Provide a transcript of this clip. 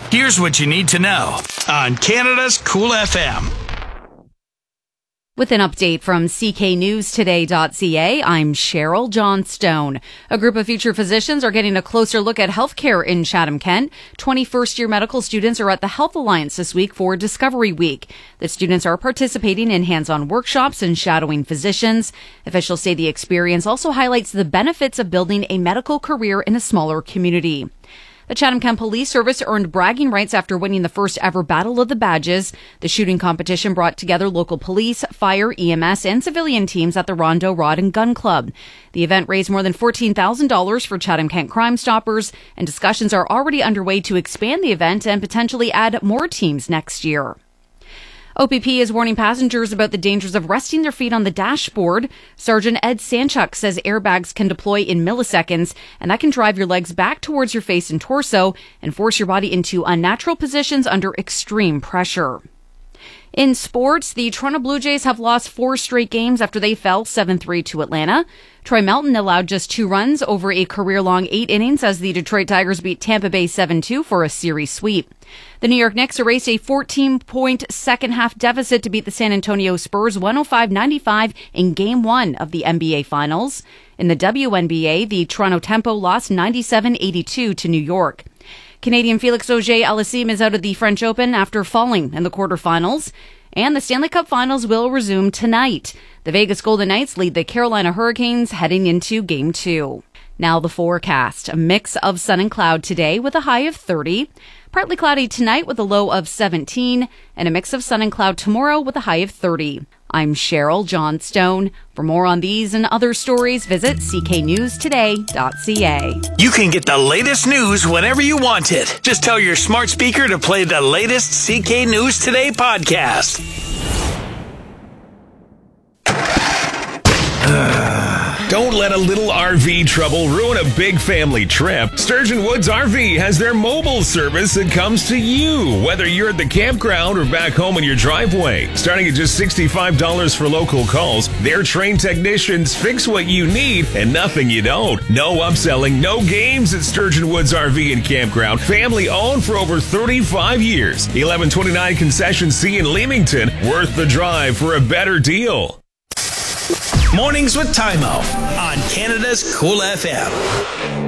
Here's what you need to know on Canada's Cool FM. With an update from cknewstoday.ca, I'm Cheryl Johnstone. A group of future physicians are getting a closer look at healthcare in Chatham-Kent. 21st-year medical students are at the Health Alliance this week for Discovery Week. The students are participating in hands-on workshops and shadowing physicians. Officials say the experience also highlights the benefits of building a medical career in a smaller community. The Chatham-Kent Police Service earned bragging rights after winning the first ever Battle of the Badges. The shooting competition brought together local police, fire, EMS, and civilian teams at the Rondo Rod and Gun Club. The event raised more than $14,000 for Chatham-Kent Crime Stoppers, and discussions are already underway to expand the event and potentially add more teams next year. OPP is warning passengers about the dangers of resting their feet on the dashboard. Sergeant Ed Sanchuk says airbags can deploy in milliseconds, and that can drive your legs back towards your face and torso and force your body into unnatural positions under extreme pressure. In sports, the Toronto Blue Jays have lost 4 straight games after they fell 7-3 to Atlanta. Troy Melton allowed just 2 runs over a career-long 8 innings as the Detroit Tigers beat Tampa Bay 7-2 for a series sweep. The New York Knicks erased a 14-point second-half deficit to beat the San Antonio Spurs 105-95 in Game 1 of the NBA Finals. In the WNBA, the Toronto Tempo lost 97-82 to New York. Canadian Felix Auger-Aliassime is out of the French Open after falling in the quarterfinals. And the Stanley Cup Finals will resume tonight. The Vegas Golden Knights lead the Carolina Hurricanes heading into Game 2. Now the forecast. A mix of sun and cloud today with a high of 30. Partly cloudy tonight with a low of 17. And a mix of sun and cloud tomorrow with a high of 30. I'm Cheryl Johnstone. For more on these and other stories, visit cknewstoday.ca. You can get the latest news whenever you want it. Just tell your smart speaker to play the latest CK News Today podcast. Don't let a little RV trouble ruin a big family trip. Sturgeon Woods RV has their mobile service that comes to you, whether you're at the campground or back home in your driveway. Starting at just $65 for local calls, their trained technicians fix what you need and nothing you don't. No upselling, no games at Sturgeon Woods RV and Campground. Family owned for over 35 years. 1129 Concession C in Leamington. Worth the drive for a better deal. Mornings with Time Out on Canada's Cool FM.